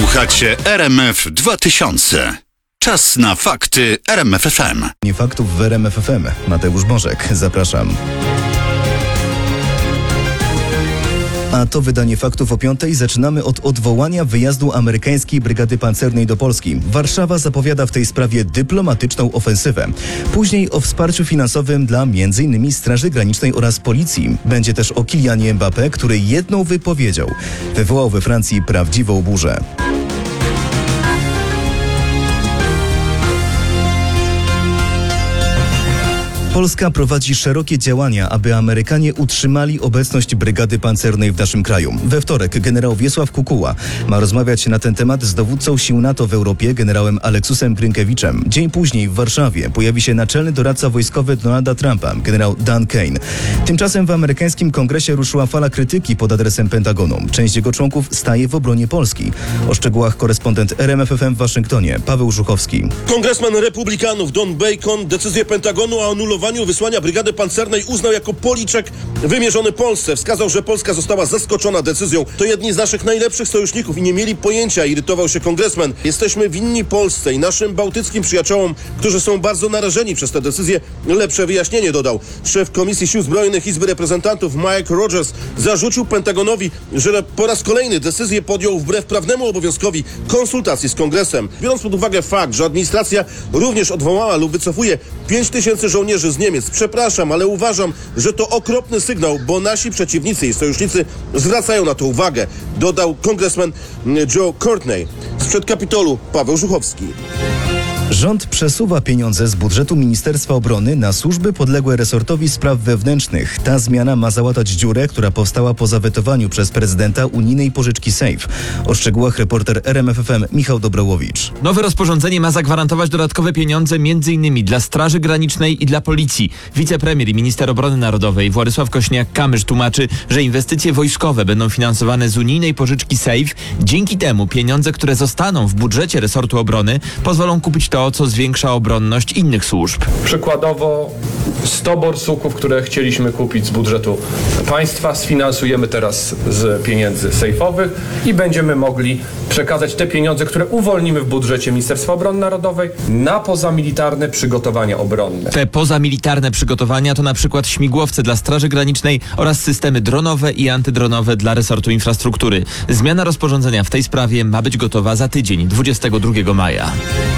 Słuchacie RMF 2000. Czas na fakty RMF FM. Nie faktów w RMF FM. Mateusz Bożek, zapraszam. A to wydanie faktów o 5:00. Zaczynamy od odwołania wyjazdu amerykańskiej brygady pancernej do Polski. Warszawa zapowiada w tej sprawie dyplomatyczną ofensywę. Później o wsparciu finansowym dla m.in. Straży Granicznej oraz Policji. Będzie też o Kylianie Mbappé, który jedną wypowiedzią wywołał we Francji prawdziwą burzę. Polska prowadzi szerokie działania, aby Amerykanie utrzymali obecność brygady pancernej w naszym kraju. We wtorek generał Wiesław Kukuła ma rozmawiać na ten temat z dowódcą sił NATO w Europie, generałem Aleksusem Grynkiewiczem. Dzień później w Warszawie pojawi się naczelny doradca wojskowy Donalda Trumpa, generał Dan Kane. Tymczasem w amerykańskim kongresie ruszyła fala krytyki pod adresem Pentagonu. Część jego członków staje w obronie Polski. O szczegółach korespondent RMF FM w Waszyngtonie, Paweł Żuchowski. Kongresman republikanów Don Bacon decyzję Pentagonu o anulowaniu wysłania brygady pancernej uznał jako policzek wymierzony Polsce. Wskazał, że Polska została zaskoczona decyzją. To jedni z naszych najlepszych sojuszników i nie mieli pojęcia, irytował się kongresmen. Jesteśmy winni Polsce i naszym bałtyckim przyjaciołom, którzy są bardzo narażeni przez tę decyzję, lepsze wyjaśnienie, dodał. Szef Komisji Sił Zbrojnych Izby Reprezentantów Mike Rogers zarzucił Pentagonowi, że po raz kolejny decyzję podjął wbrew prawnemu obowiązkowi konsultacji z kongresem. Biorąc pod uwagę fakt, że administracja również odwołała lub wycofuje 5000 żołnierzy z Niemiec. Przepraszam, ale uważam, że to okropny sygnał, bo nasi przeciwnicy i sojusznicy zwracają na to uwagę, dodał kongresmen Joe Courtney. Sprzed Kapitolu Paweł Żuchowski. Rząd przesuwa pieniądze z budżetu Ministerstwa Obrony na służby podległe resortowi spraw wewnętrznych. Ta zmiana ma załatać dziurę, która powstała po zawetowaniu przez prezydenta unijnej pożyczki SAFE. O szczegółach reporter RMF FM Michał Dobrołowicz. Nowe rozporządzenie ma zagwarantować dodatkowe pieniądze m.in. dla Straży Granicznej i dla Policji. Wicepremier i minister obrony narodowej Władysław Kośniak-Kamysz tłumaczy, że inwestycje wojskowe będą finansowane z unijnej pożyczki SAFE. Dzięki temu pieniądze, które zostaną w budżecie resortu obrony, pozwolą kupić to, co zwiększa obronność innych służb. Przykładowo 100 borsuków, które chcieliśmy kupić z budżetu państwa, sfinansujemy teraz z pieniędzy sejfowych i będziemy mogli przekazać te pieniądze, które uwolnimy w budżecie Ministerstwa Obrony Narodowej na pozamilitarne przygotowania obronne. Te pozamilitarne przygotowania to na przykład śmigłowce dla Straży Granicznej oraz systemy dronowe i antydronowe dla resortu infrastruktury. Zmiana rozporządzenia w tej sprawie ma być gotowa za tydzień, 22 maja.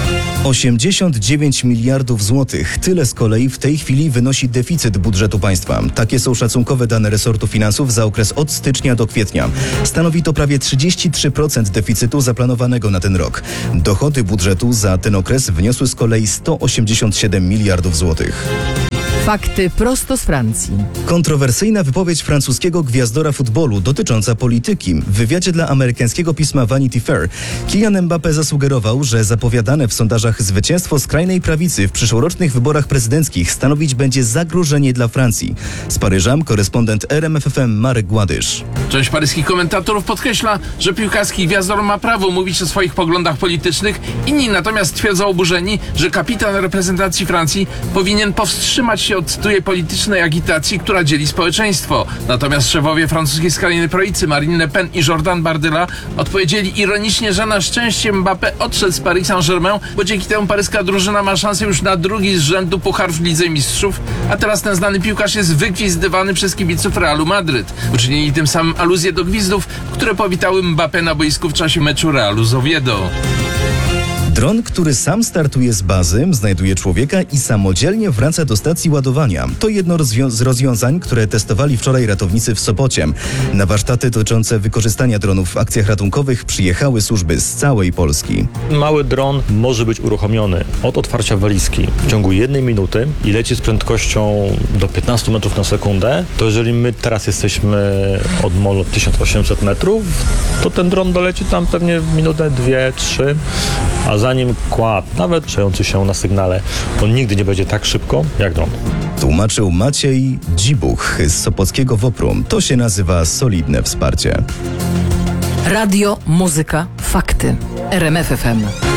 89 miliardów złotych. Tyle z kolei w tej chwili wynosi deficyt budżetu państwa. Takie są szacunkowe dane resortu finansów za okres od stycznia do kwietnia. Stanowi to prawie 33% deficytu zaplanowanego na ten rok. Dochody budżetu za ten okres wyniosły z kolei 187 miliardów złotych. Fakty prosto z Francji. Kontrowersyjna wypowiedź francuskiego gwiazdora futbolu dotycząca polityki. W wywiadzie dla amerykańskiego pisma Vanity Fair Kylian Mbappé zasugerował, że zapowiadane w sondażach zwycięstwo skrajnej prawicy w przyszłorocznych wyborach prezydenckich stanowić będzie zagrożenie dla Francji. Z Paryża korespondent RMF FM Marek Gładysz. Część paryskich komentatorów podkreśla, że piłkarski gwiazdor ma prawo mówić o swoich poglądach politycznych. Inni natomiast twierdzą oburzeni, że kapitan reprezentacji Francji powinien powstrzymać się od politycznej agitacji, która dzieli społeczeństwo. Natomiast szefowie francuskiej skrajnej prawicy Marine Le Pen i Jordan Bardella odpowiedzieli ironicznie, że na szczęście Mbappé odszedł z Paris Saint-Germain, bo dzięki temu paryska drużyna ma szansę już na drugi z rzędu puchar w Lidze Mistrzów, a teraz ten znany piłkarz jest wygwizdywany przez kibiców Realu Madryt. Uczynili tym samym aluzję do gwizdów, które powitały Mbappé na boisku w czasie meczu Realu z Oviedo. Dron, który sam startuje z bazy, znajduje człowieka i samodzielnie wraca do stacji ładowania. To jedno z rozwiązań, które testowali wczoraj ratownicy w Sopocie. Na warsztaty dotyczące wykorzystania dronów w akcjach ratunkowych przyjechały służby z całej Polski. Mały dron może być uruchomiony od otwarcia walizki w ciągu 1 minuty i leci z prędkością do 15 metrów na sekundę. To jeżeli my teraz jesteśmy od molu 1800 metrów, to ten dron doleci tam pewnie w minutę, 2, 3, a zanim kład, nawet przejący się na sygnale, on nigdy nie będzie tak szybko jak dron. Tłumaczył Maciej Dzibuch z sopockiego WOPR-u. To się nazywa solidne wsparcie. Radio, muzyka, fakty. RMF FM.